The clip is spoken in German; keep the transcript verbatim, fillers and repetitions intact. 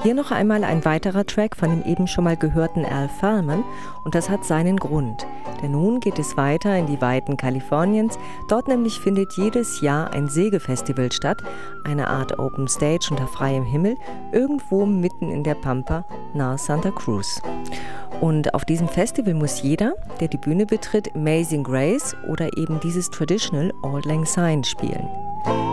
Hier noch einmal ein weiterer Track von dem eben schon mal gehörten Al Fallman, und das hat seinen Grund. Denn nun geht es weiter in die Weiten Kaliforniens. Dort nämlich findet jedes Jahr ein Sägefestival statt, eine Art Open Stage unter freiem Himmel, irgendwo mitten in der Pampa nahe Santa Cruz. Und auf diesem Festival muss jeder, der die Bühne betritt, Amazing Grace oder eben dieses Traditional Auld Lang Syne spielen.